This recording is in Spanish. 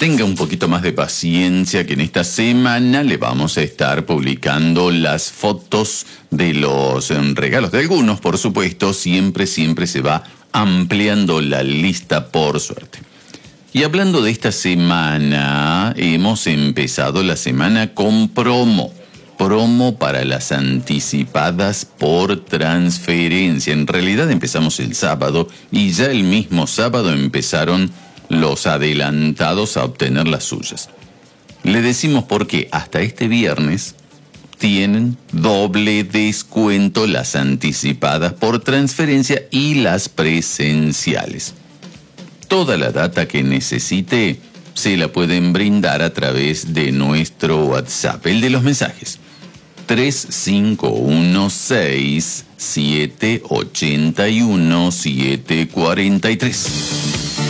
Tenga un poquito más de paciencia, que en esta semana le vamos a estar publicando las fotos de los regalos de algunos, por supuesto. Siempre se va ampliando la lista, por suerte. Y hablando de esta semana, hemos empezado la semana con promo para las anticipadas por transferencia. En realidad empezamos el sábado y ya el mismo sábado empezaron los adelantados a obtener las suyas. Le decimos porque hasta este viernes tienen doble descuento las anticipadas por transferencia y las presenciales. Toda la data que necesite se la pueden brindar a través de nuestro WhatsApp, el de los mensajes. 3516-781-743.